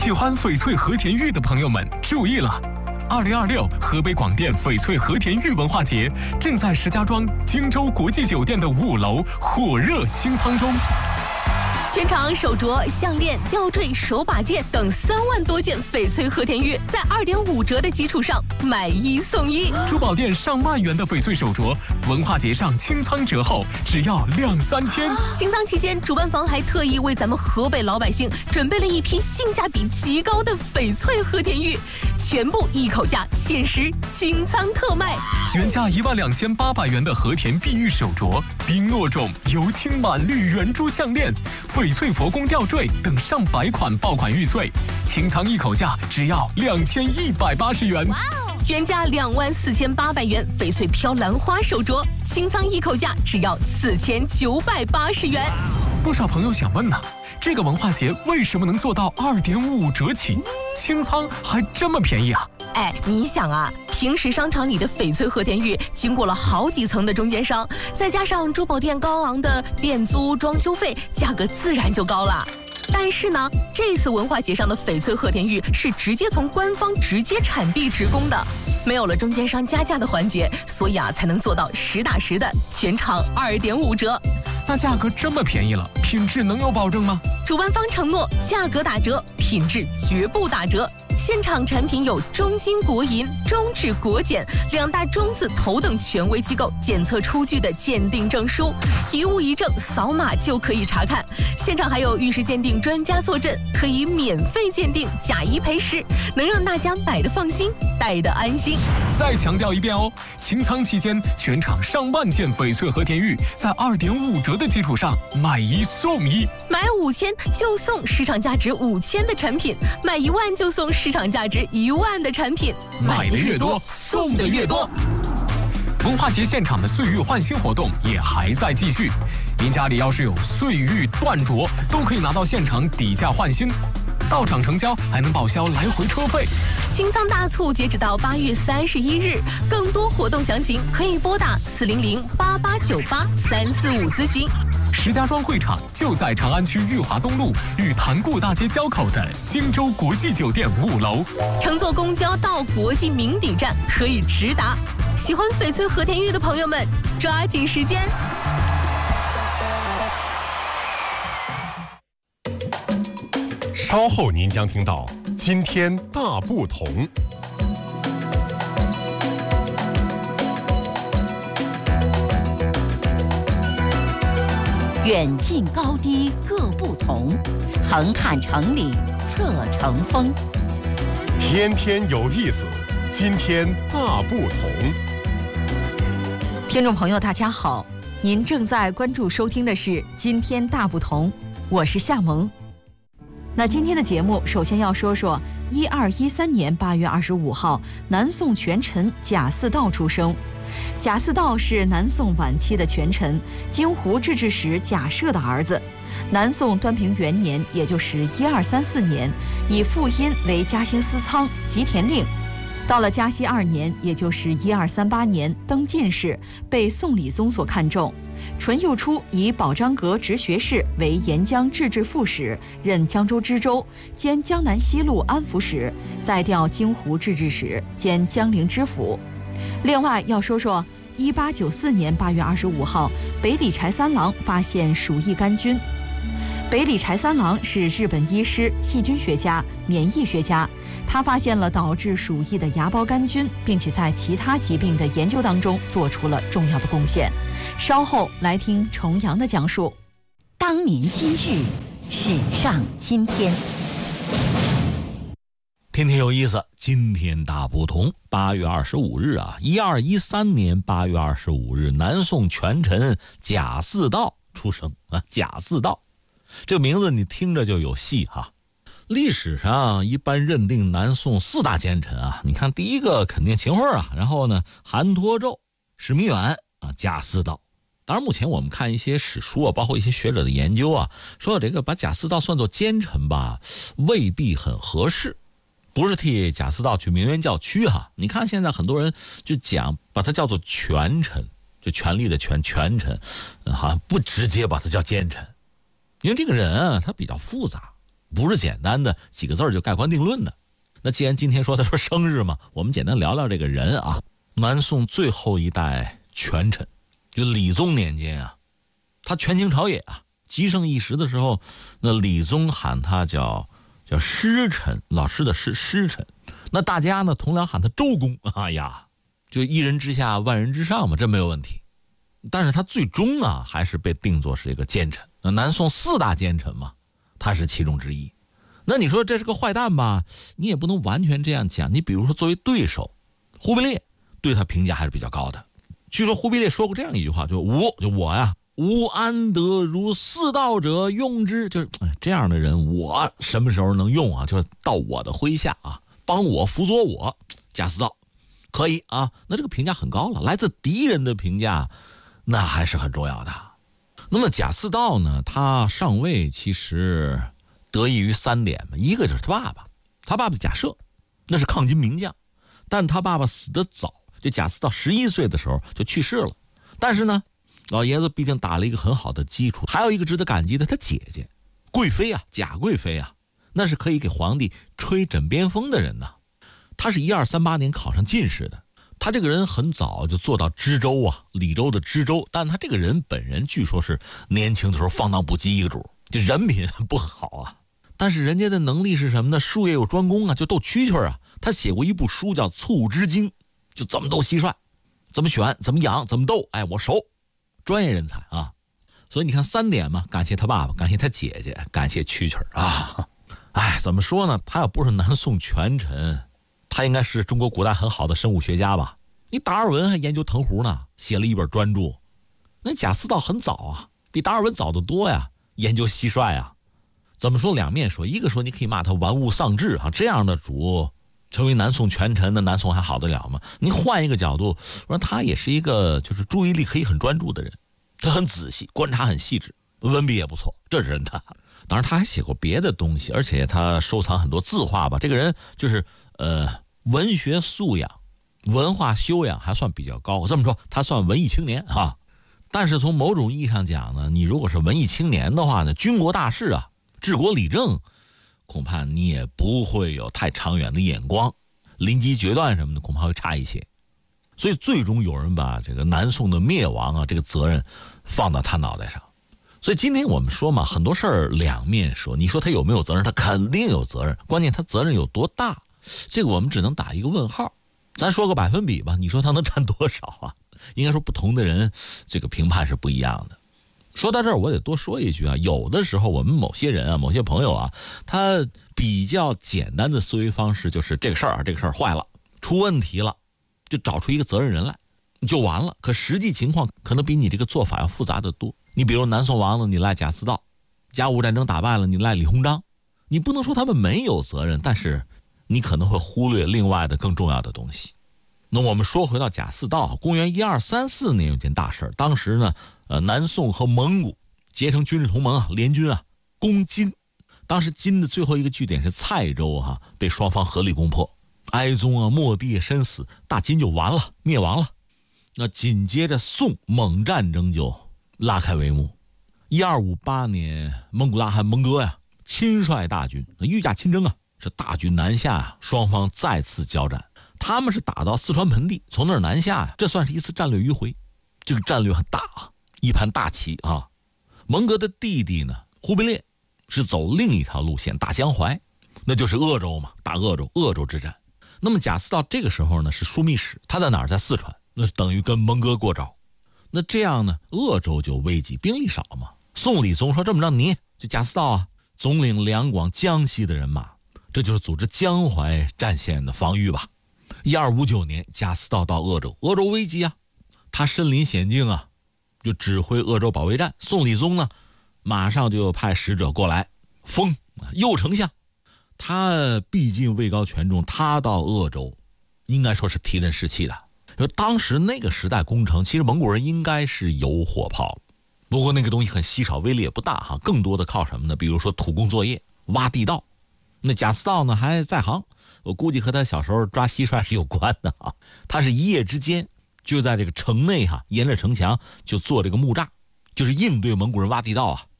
喜欢翡翠和田玉的朋友们注意了！2026河北广电翡翠和田玉文化节正在石家庄荆州国际酒店的5楼火热清仓中。 全场手镯、项链、吊坠、手把件等3万多件翡翠和田玉，在2.5折的基础上买1送1。 珠宝店上万元的翡翠手镯，文化节上清仓折后只要2-3千。 清仓期间，主办方还特意为咱们河北老百姓准备了一批性价比极高的翡翠和田玉，全部一口价，限时清仓特卖。 原价12800元的和田碧玉手镯、冰糯种、油青满绿圆珠项链、翡翠佛宫吊坠等上百款爆款玉碎，清仓一口价只要2180元。 原价24800元翡翠飘兰花手镯，清仓一口价只要4980元。 不少朋友想问呢，这个文化节为什么能做到2.5折起，清仓还这么便宜啊？ 你想啊，平时商场里的翡翠和田玉经过了好几层的中间商，再加上珠宝店高昂的店租、装修费，价格自然就高了。但是呢，这次文化节上的翡翠和田玉是直接从官方直接产地直供的，没有了中间商加价的环节，所以才能做到实打实的全场2.5折。 那价格这么便宜了，品质能有保证吗？ 主办方承诺价格打折，品质绝不打折。现场产品有中金国银、中质国检2大中字头等权威机构检测出具的鉴定证书，一物一证，扫码就可以查看。现场还有玉石鉴定专家坐镇，可以免费鉴定，假一赔10，能让大家买得放心，戴得安心。 再强调一遍哦，清仓期间全场上万件翡翠和田玉在2.5折的基础上买1送1， 买5000就送市场价值5000的产品，买1万就送市场价值1万的产品， 买的越多，送的越多。文化节现场的岁玉换新活动也还在继续，您家里要是有岁玉断镯，都可以拿到现场底价换新，到场成交还能报销来回车费。 清仓大促截止到8月31日，更多活动详情可以拨打400-8898-345咨询。 石家庄会场就在长安区裕华东路与潭固大街交口的荆州国际酒店5楼。 乘坐公交到国际名邸站可以直达。喜欢翡翠和田玉的朋友们，抓紧时间。 稍后您将听到今天大不同。 远近高低各不同，横看成岭侧成峰。 天天有意思，今天大不同。 听众朋友大家好，您正在关注收听的是今天大不同，我是夏萌。那今天的节目首先要说说1213年8月25号南宋权臣贾似道出生。贾似道是南宋晚期的权臣，荆湖制置使贾赦的儿子。南宋端平元年，也就是1234年，以父殷为嘉兴司仓、吉田令。到了嘉熙2年，也就是1238年，登进士，被宋理宗所看重。淳佑初以保章阁直学士为沿江制置副使，任江州知州，兼江南西路安抚使，再调荆湖制置使，兼江陵知府。另外要说说1894年8月25号，北里柴三郎发现鼠疫杆菌。北里柴三郎是日本医师、细菌学家、免疫学家，他发现了导致鼠疫的芽孢杆菌，并且在其他疾病的研究当中做出了重要的贡献。稍后来听重阳的讲述。 当年今日，史上今天。 天天有意思，今天大不同。8月25日啊，1213年8月25日，南宋权臣贾似道出生啊。贾似道这个名字你听着就有戏哈。历史上一般认定南宋4大奸臣啊，你看第一个肯定秦桧啊，然后呢韩托胄、史弥远啊，贾似道。当然目前我们看一些史书啊，包括一些学者的研究啊，说这个把贾似道算作奸臣吧，未必很合适。不是替贾似道去鸣冤叫屈哈，你看现在很多人就讲把他叫做权臣，就权力的权臣，好像不直接把他叫奸臣，因为这个人啊他比较复杂， 不是简单的几个字就盖棺定论的。那既然今天说他说生日嘛，我们简单聊聊这个人啊。南宋最后一代权臣，就理宗年间啊，他权倾朝野啊，极盛一时的时候，那理宗喊他叫师臣，老师的师臣。那大家呢同僚喊他周公，哎呀，就一人之下万人之上嘛，这没有问题。但是他最终啊还是被定作是一个奸臣。那南宋4大奸臣嘛，他是其中之一。那你说这是个坏蛋吧，你也不能完全这样讲。你比如说作为对手，忽必烈对他评价还是比较高的。据说忽必烈说过这样一句话，就我呀，吾安得如四道者用之，就是这样的人我什么时候能用啊？就是到我的麾下啊，帮我辅佐我，贾似道可以啊。那这个评价很高了，来自敌人的评价那还是很重要的。那么贾似道呢，他上位其实得益于3点嘛，一个就是他爸爸贾赦，那是抗金名将，但他爸爸死得早，就贾似道11岁的时候就去世了。但是呢，老爷子毕竟打了一个很好的基础。还有一个值得感激的，他姐姐贵妃啊，贾贵妃啊，那是可以给皇帝吹枕边风的人呐。他是1238年考上进士的，他这个人很早就做到知州啊，李州的知州。但他这个人本人据说是年轻的时候放荡不羁一个主，这人品不好啊。但是人家的能力是什么呢？术业有专攻啊，就斗蛐蛐啊。他写过一部书叫《促织经》，就怎么斗蟋蟀，怎么选，怎么养，怎么斗，哎，我熟，专业人才啊。所以你看3点嘛，感谢他爸爸，感谢他姐姐，感谢蛐蛐啊。哎，怎么说呢？他要不是南宋权臣，他应该是中国古代很好的生物学家吧？你达尔文还研究藤壶呢，写了一本专著。那贾似道很早啊，比达尔文早得多呀，研究蟋蟀啊。怎么说两面说？一个说你可以骂他玩物丧志啊，这样的主成为南宋权臣，那南宋还好得了吗？你换一个角度，说他也是一个就是注意力可以很专注的人，他很仔细，观察很细致，文笔也不错，这是人他。当然他还写过别的东西，而且他收藏很多字画吧。这个人就是文学素养、文化修养还算比较高。这么说，他算文艺青年啊。但是从某种意义上讲呢，你如果是文艺青年的话呢，军国大事啊，治国理政，恐怕你也不会有太长远的眼光，临机决断什么的恐怕会差一些。所以最终有人把这个南宋的灭亡啊，这个责任放到他脑袋上。所以今天我们说嘛，很多事儿两面说。你说他有没有责任？他肯定有责任，关键他责任有多大，这个我们只能打一个问号。咱说个百分比吧，你说他能占多少啊？应该说不同的人这个评判是不一样的。说到这儿我得多说一句啊，有的时候我们某些人啊，某些朋友啊，他比较简单的思维方式就是这个事儿坏了，出问题了，就找出一个责任人来就完了。可实际情况可能比你这个做法要复杂得多。你比如南宋亡了，你赖贾似道；甲午战争打败了，你赖李鸿章。你不能说他们没有责任，但是你可能会忽略另外的更重要的东西。那我们说回到贾似道，公元1234年有件大事，当时呢，南宋和蒙古结成军事同盟啊，联军啊攻金。当时金的最后一个据点是蔡州哈，被双方合力攻破，哀宗啊、谟帝身死，大金就完了，灭亡了。那紧接着宋蒙战争就拉开帷幕。1258年，蒙古大汗蒙哥呀，亲率大军，御驾亲征啊，这大军南下啊，双方再次交战。他们是打到四川盆地，从那儿南下呀，这算是一次战略迂回。这个战略很大啊，一盘大棋啊。蒙哥的弟弟呢，忽必烈是走另一条路线，打江淮，那就是鄂州嘛，打鄂州之战。那么贾似道这个时候呢是枢密使，他在哪儿？在四川，那等于跟蒙哥过招。那这样呢，鄂州就危急，兵力少嘛。宋理宗说这么着，你就贾似道啊，总领两广江西的人马，这就是组织江淮战线的防御吧。1259年，贾似道到鄂州危机啊，他身临险境啊，就指挥鄂州保卫战。宋理宗呢，马上就派使者过来，封右丞相。他毕竟位高权重，他到鄂州，应该说是提振士气的。因为当时那个时代攻城，其实蒙古人应该是有火炮，不过那个东西很稀少，威力也不大哈，更多的靠什么呢？比如说土工作业、挖地道。那贾似道呢还在行，我估计和他小时候抓蟋蟀是有关的啊。他是一夜之间就在这个城内沿着城墙就做这个木栅，就是应对蒙古人挖地道啊。